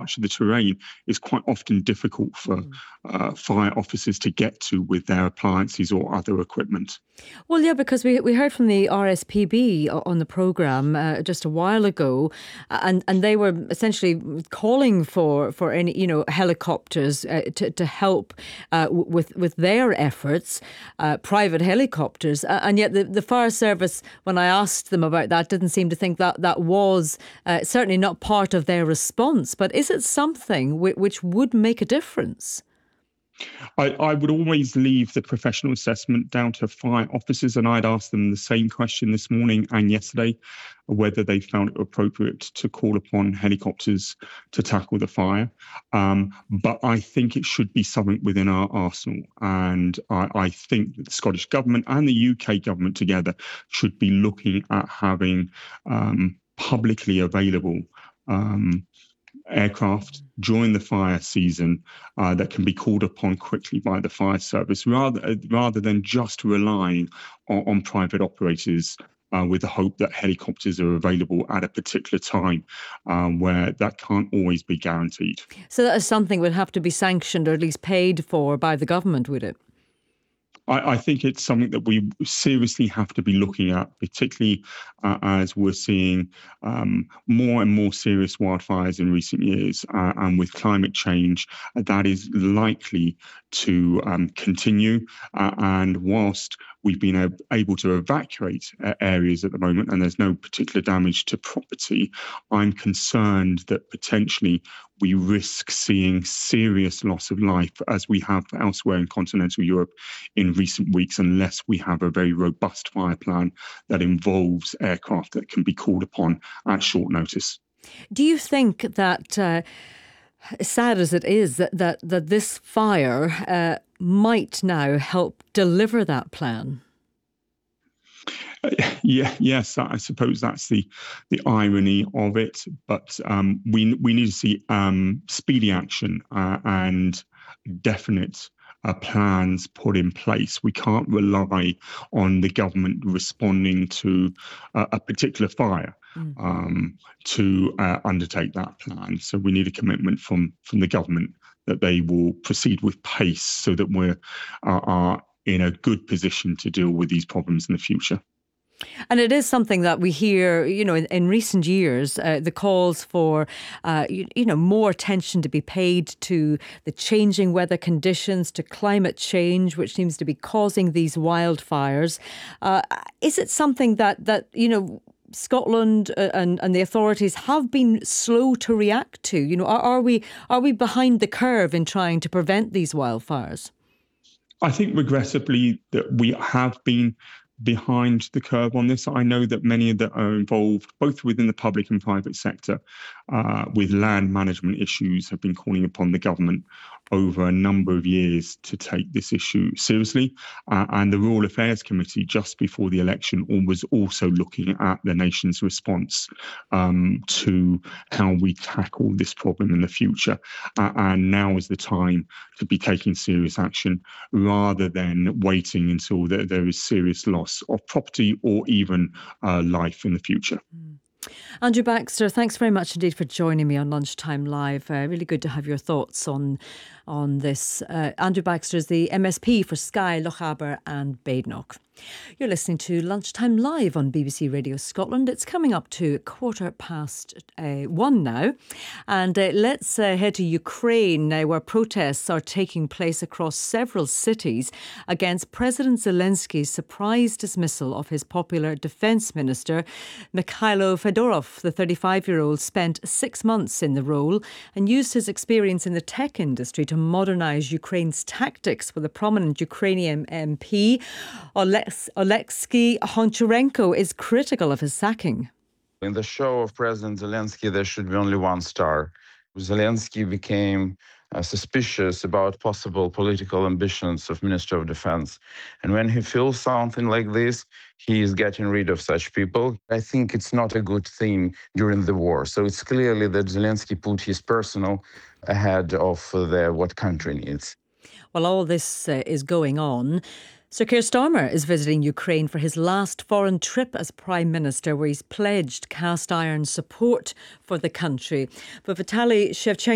much of the terrain is quite often difficult for fire officers to get to with their appliances or other equipment. Well, yeah, because we heard from the RSPB on the programme just a while ago, and they were essentially calling for any helicopters to help with their efforts, private helicopters, and yet the fire service, when I asked them about that, didn't seem to think that was certainly not part of their response. But is it something which would make a difference? I would always leave the professional assessment down to fire officers, and I'd asked them the same question this morning and yesterday, whether they found it appropriate to call upon helicopters to tackle the fire. But I think it should be something within our arsenal, and I think that the Scottish Government and the UK Government together should be looking at having publicly available aircraft during the fire season that can be called upon quickly by the fire service, rather than just relying on private operators with the hope that helicopters are available at a particular time, where that can't always be guaranteed. So that is something would have to be sanctioned or at least paid for by the government, would it? I think it's something that we seriously have to be looking at, particularly as we're seeing more and more serious wildfires in recent years. And with climate change, that is likely to continue. And whilst we've been able to evacuate areas at the moment and there's no particular damage to property, I'm concerned that potentially we risk seeing serious loss of life, as we have elsewhere in continental Europe in recent weeks, unless we have a very robust fire plan that involves aircraft that can be called upon at short notice. Do you think that, sad as it is, that this fire might now help deliver that plan? Yes, I suppose that's the irony of it. But we need to see speedy action and definite plans put in place. We can't rely on the government responding to a particular fire to undertake that plan. So we need a commitment from the government that they will proceed with pace, so that we're are in a good position to deal with these problems in the future. And it is something that we hear, in recent years, the calls for, more attention to be paid to the changing weather conditions, to climate change, which seems to be causing these wildfires. Is it something that Scotland and the authorities have been slow to react to? Are we behind the curve in trying to prevent these wildfires? I think regrettably that we have been behind the curve on this. I know that many that are involved, both within the public and private sector, with land management issues, have been calling upon the government over a number of years to take this issue seriously. And the Rural Affairs Committee, just before the election, was also looking at the nation's response to how we tackle this problem in the future. And now is the time to be taking serious action, rather than waiting until there is serious loss of property or even life in the future. Andrew Baxter, thanks very much indeed for joining me on Lunchtime Live. Really good to have your thoughts on this. Andrew Baxter is the MSP for Skye, Lochaber and Badenoch. You're listening to Lunchtime Live on BBC Radio Scotland. It's coming up to 1:15 now. And let's head to Ukraine now, where protests are taking place across several cities against President Zelensky's surprise dismissal of his popular defence minister. Mikhailo Fedorov, the 35-year-old, spent 6 months in the role and used his experience in the tech industry to modernise Ukraine's tactics, with a prominent Ukrainian MP, Oleksiy Honcharenko, is critical of his sacking. In the show of President Zelensky, there should be only one star. Zelensky became suspicious about possible political ambitions of Minister of Defense. And when he feels something like this, he is getting rid of such people. I think it's not a good thing during the war. So it's clearly that Zelensky put his personal ahead of what country needs. Well, all this is going on. Sir Keir Starmer is visiting Ukraine for his last foreign trip as Prime Minister, where he's pledged cast iron support for the country. But Vitaly Shevchenko